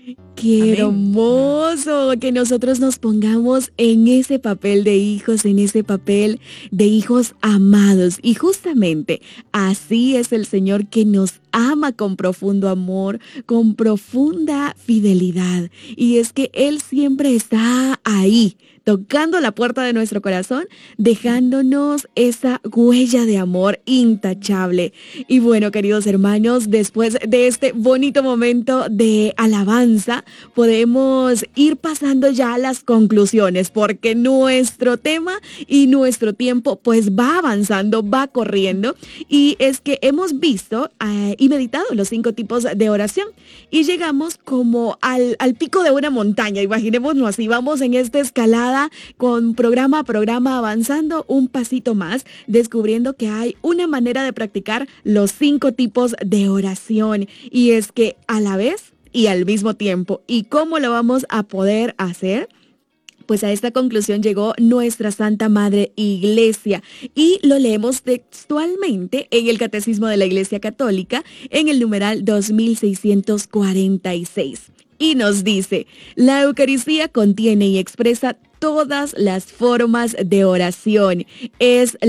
Qué Amén. hermoso que nosotros nos pongamos en ese papel de hijos, en ese papel de hijos amados. Y justamente así es el Señor que nos ama con profundo amor, con profunda fidelidad. Y es que Él siempre está ahí, tocando la puerta de nuestro corazón, dejándonos esa huella de amor intachable. Y bueno, queridos hermanos, después de este bonito momento de alabanza, podemos ir pasando ya a las conclusiones, porque nuestro tema y nuestro tiempo pues va avanzando, va corriendo, y es que hemos visto y meditado los 5 tipos de oración y llegamos como al pico de una montaña, imaginémonos así, vamos en esta escalada con programa a programa avanzando un pasito más, descubriendo que hay una manera de practicar los 5 tipos de oración, y es que a la vez y al mismo tiempo. ¿Y cómo lo vamos a poder hacer? Pues a esta conclusión llegó nuestra Santa Madre Iglesia y lo leemos textualmente en el Catecismo de la Iglesia Católica en el numeral 2646. Y nos dice, la Eucaristía contiene y expresa todas las formas de oración. Es